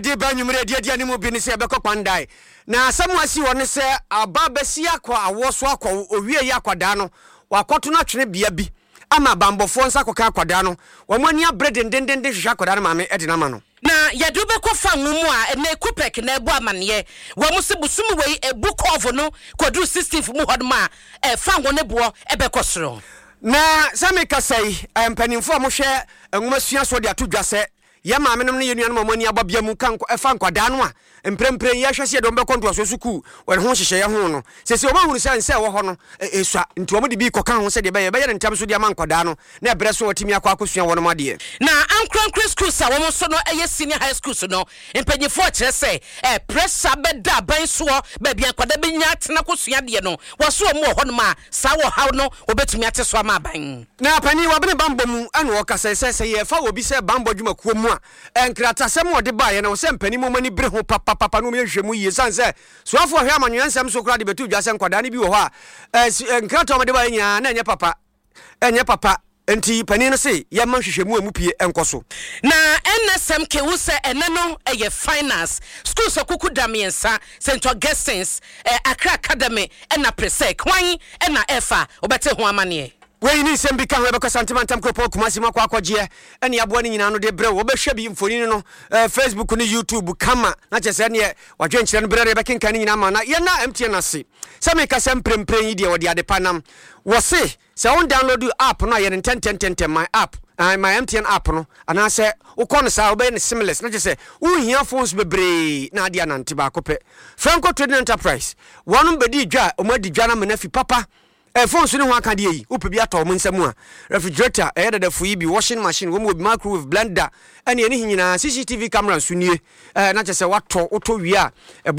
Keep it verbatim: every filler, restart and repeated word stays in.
di banyumre di di animu bi ni se beko kwandai na asam asi woni se aba besi akwa awoso akwa owie ya kwada no wakoto na twene bia bi ama bambofo nsa koka akwada no wamani abrede ndendende hwehwa akwada no maame edi na ma no na yadu be ko fa ngumu a na ekupek na ebu amane wamu se busum wei ebu kovo no kwadu sixteenth mu hodma e fa ngo ne bo ebe kosoro na sami kasai empanimfo mo hwe nguma sua so de atodwa se ya maame no ne yenuan mamani ababia mu kan e fa nkwada no a emprempren ya hwese de ombe konto so suku we ho hyehye ye ho no sese o ma hunu se nse wo ho no esua nti o mo de bi koka ho se de be ye be ye ntam so de ma nkwada no na ebre so otimi akwa akosua wo no made na ankrankra school sa wo so no eye senior high school so no empanyefo kire se eh pressure be da ban so ba bia nkwada be nya atena kosua de no wo so mo ho no ma sa wo ha no obetumi ate so ma ban na pani wo bene bambo mu ane wo kasa se se ye fa obi se bambo dwuma kuo mu a enkrata se mo de ba ye na wo se mpani mo mani bre ho papa papa no me hwemu ye sanse so afo hwe amanyo nsem so kra de betu dwase nkwada ne bi wo ho a enkrata mo de ba nya na enye papa enye papa enti pani no se ye ma hwehwemu emu pie enkoso na N S M K wo se ene no eye finance school so kuku damiensa Saint Augustins Accra Academy ena presec hwan ena efa obete ho amane we ni sembi kan we be kwasantema ntam kropo kumasi makwa akwaje ene aboa ni nyina no de bre wo be hwe bi mfoni no Facebook ni YouTube kama na chese ne wadwen kire no bre be kenkan nyina ma na ye na M T N ase sami ka sem prempren yi de wo de ade panam wo se se on download app no ye ten ten ten ten my app uh, my M T N app no ana se wo kon sa wo be ne seamless na chese wo hia phones bebre na ade anante ba kope Franco Trading Enterprise wonu be di dwa o ma di dwa na me na fi papa e phone so ne ho aka de yi upebi ato mo nsam a refrigerator e da fu yi bi washing machine wo mo bi microwave blender ene ene hinyina C C T V camera so nie eh na chese wato oto wi a